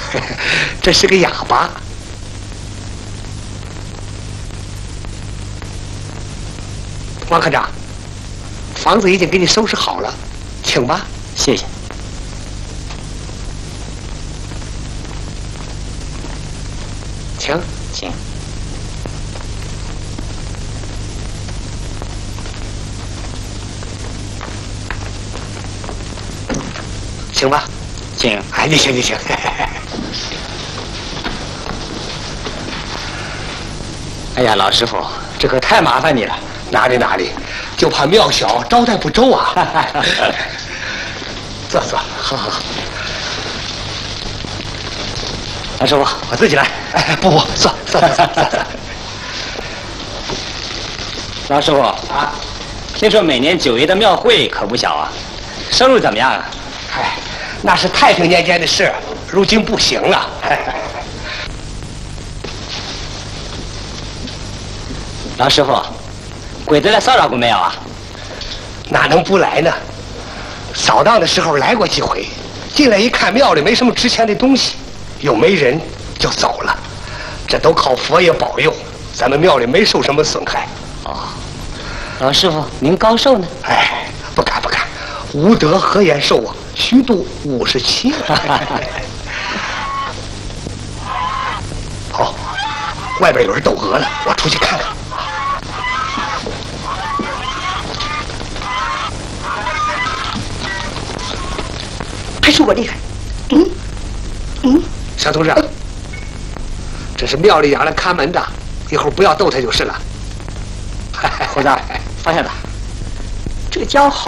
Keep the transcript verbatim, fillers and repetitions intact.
这是个哑巴。王科长，房子已经给你收拾好了，请吧。 谢谢。 请， 请。 请吧。 请。 哎，你请，你请。 哎呀，老师傅，这可太麻烦你了。 哪里哪里，就怕庙小招待不周啊。坐坐，好好好。 老师傅，我自己来。 哎，不不，坐坐坐坐坐。 老师傅啊，听说每年九月的庙会可不小啊，收入怎么样啊？ 嗨，那是太平年间的事，如今不行了。 老师傅，鬼子来骚扰过没有啊？ 哪能不来呢？扫荡的时候来过几回，进来一看庙里没什么值钱的东西，又没人就走了。这都靠佛爷保佑，咱们庙里没受什么损害。 哦，老师傅您高寿呢？ 哎，不敢不敢，无德何言寿啊？虚度五十七。好，外边有人斗鹅了，我出去看看。 还是我厉害。嗯嗯， 小同志，这是庙里养了看门的，一会儿不要逗他就是了。 胡子，放下他。 这家伙